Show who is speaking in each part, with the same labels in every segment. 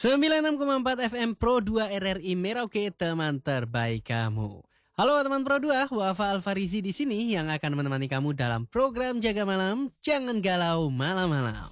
Speaker 1: 96,4 FM Pro 2 RRI Merauke, teman terbaik kamu. Halo teman Pro 2, Wafa Alfarizi di sini yang akan menemani kamu dalam program Jaga Malam, Jangan Galau Malam-Malam.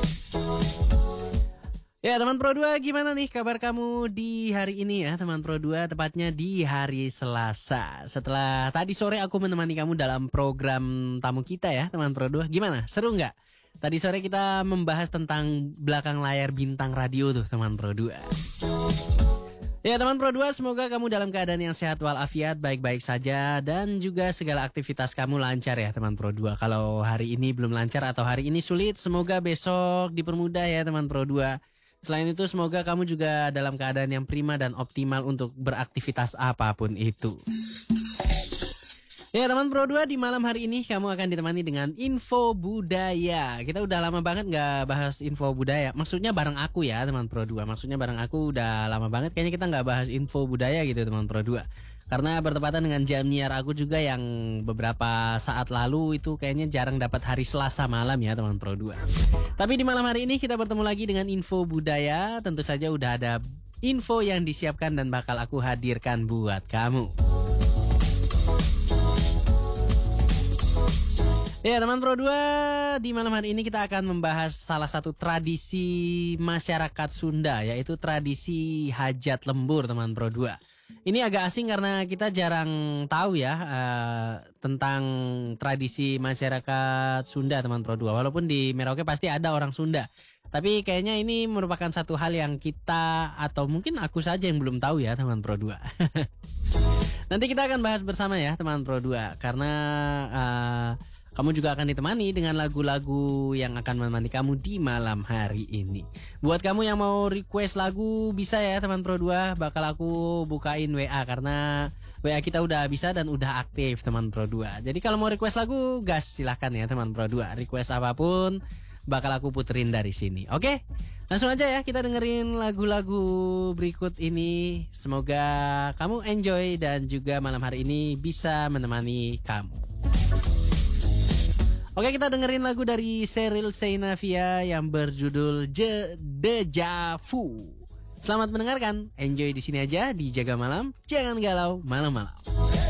Speaker 1: Ya teman Pro 2, gimana nih kabar kamu di hari ini ya teman Pro 2, tepatnya di hari Selasa. Setelah tadi sore aku menemani kamu dalam program tamu kita ya teman Pro 2, gimana? Seru nggak? Tadi sore kita membahas tentang belakang layar bintang radio tuh teman Pro 2. Ya teman Pro 2, semoga kamu dalam keadaan yang sehat walafiat, baik-baik saja, dan juga segala aktivitas kamu lancar ya teman Pro 2. Kalau hari ini belum lancar atau hari ini sulit, semoga besok dipermudah ya teman Pro 2. Selain itu semoga kamu juga dalam keadaan yang prima dan optimal untuk beraktivitas apapun itu. Ya teman Pro 2, di malam hari ini kamu akan ditemani dengan info budaya. Kita udah lama banget gak bahas info budaya. Maksudnya bareng aku ya teman Pro 2. Maksudnya bareng aku udah lama banget kayaknya kita gak bahas info budaya gitu teman Pro 2. Karena bertepatan dengan jam nyiar aku juga yang beberapa saat lalu itu kayaknya jarang dapat hari Selasa malam ya teman Pro 2. Tapi di malam hari ini kita bertemu lagi dengan info budaya. Tentu saja udah ada info yang disiapkan dan bakal aku hadirkan buat kamu. Ya teman Pro 2, di malam hari ini kita akan membahas salah satu tradisi masyarakat Sunda, yaitu tradisi hajat lembur teman Pro 2. Ini agak asing karena kita jarang tahu ya tentang tradisi masyarakat Sunda teman Pro 2. Walaupun di Merauke pasti ada orang Sunda. Tapi kayaknya ini merupakan satu hal yang kita atau mungkin aku saja yang belum tahu ya teman Pro 2. Nanti kita akan bahas bersama ya teman Pro 2 karena kamu juga akan ditemani dengan lagu-lagu yang akan menemani kamu di malam hari ini. Buat kamu yang mau request lagu bisa ya teman Pro 2. Bakal aku bukain WA karena WA kita udah bisa dan udah aktif teman Pro 2. Jadi kalau mau request lagu gas silahkan ya teman Pro 2. Request apapun bakal aku puterin dari sini. Oke? Langsung aja ya kita dengerin lagu-lagu berikut ini. Semoga kamu enjoy dan juga malam hari ini bisa menemani kamu. Oke, kita dengerin lagu dari Sheryl Sheinafia yang berjudul Deja Vu. Selamat mendengarkan, enjoy di sini aja di Jaga Malam, Jangan Galau Malam-Malam.